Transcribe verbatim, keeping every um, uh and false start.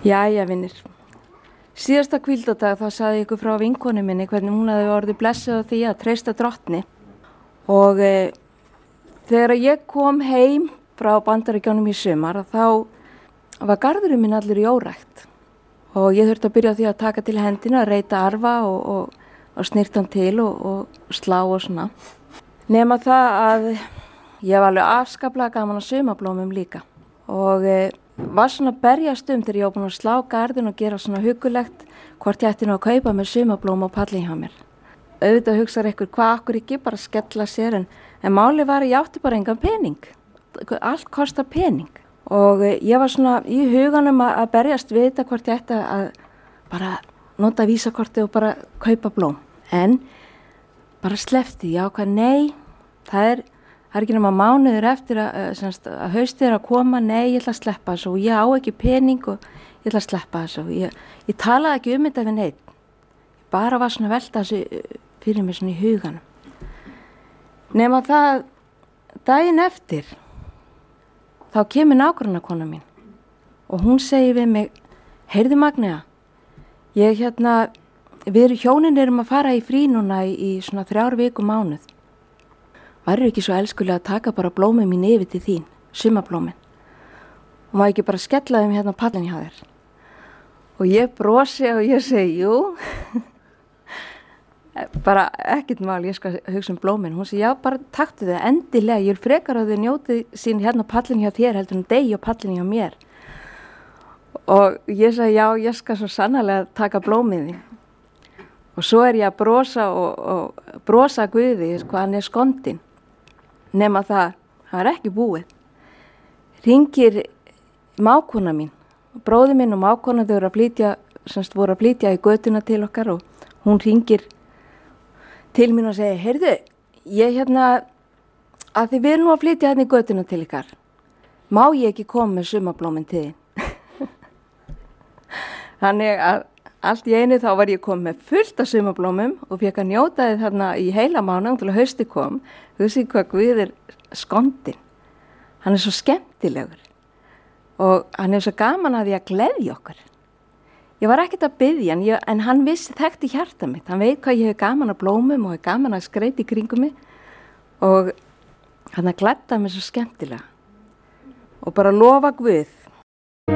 Jæja, vinir. Síðasta hvíldardag þá sagði ég ykkur frá vinkonu minni hvernig hún hafði orðið blessuð á því að treysta Drottni. Og e, þegar ég kom heim frá Bandaríkjunum í sumar þá var garðurinn minn allir í órækt. Og ég þurfti að byrja á því að taka til hendina, að reyta arfa og, og, og snirta hann til og, og slá og svona. Nema það að ég var alveg afskaplega gaman að sumablómum líka. Og e, var svona að berjast um þegar ég var búin að slá garðin og gera svona hugulegt hvort ég ætti nú að kaupa með sumablóm og pallin hjá mér. Auðvitað hugsaði ykkur hvað akkur ekki bara skella sér en, en máli var að ég átti bara engan pening. Allt kostar pening. Og ég var svona í huganum að, að berjast við þetta hvort ég ætti að bara nota vísakorti og bara kaupa blóm. En bara sleppti ég ákvað nei, það er Það er ekki nema mánuður eftir að, semst, að haustið er að koma, nei, ég ætla að sleppa þessu og ég á ekki pening og ég ætla að sleppa þessu. Ég, ég talaði ekki um þetta við neitt. Ég bara var svona að velta þessu fyrir mig svona í huganum. Nema það, daginn eftir, þá kemur nágrannakona mín og hún segir við mig, heyrðu Magnea, ég hérna, við erum hjónin erum að fara í frí núna í, í svona þrjár viku mánuð. Væru ekki svo elskulega að taka bara blómið mín yfir til þín, sumablómin. Og má ekki bara skella þeim hérna pallin hjá þér. Og ég brosi og ég segi, jú. bara ekkert mál, ég skal hugsa um blómin. Hún segi, já, bara taktu þau endilega. Ég er frekar að þau njóti sín hérna pallin hjá þér heldur en degi og pallin hjá mér. Og ég segi, já, ég skal svo sannarlega taka blómið þín. Og svo er ég að brosa og, og brosa Guði, hvað hann er skondin. Nema það, það er ekki búið. Hringir mákona mín, bróði minn og mákona þau voru að flytja, semst voru að flytja í götuna til okkar og hún hringir til mín og segir, heyrðu, ég hérna, að þið vil nú að flytja hérna í götuna til ykkar, má ég ekki koma með sumablómin til þín? Þannig að allt í einu þá var ég komið með fullt af sumablómum og fekk að njóta þið þarna í heila mánuð til að hausti kom. Þú sé hvað Guð er skondin. Hann er svo skemmtilegur og hann er svo gaman að því að gleðja okkur. Ég var ekkert að biðja hann, ég, en hann vissi þekkti hjarta mitt. Hann veit hvað ég hef gaman að blómum og hef gaman að skreita í kringum mig og hann að gledda mig svo skemmtilega. Og bara lofa Guð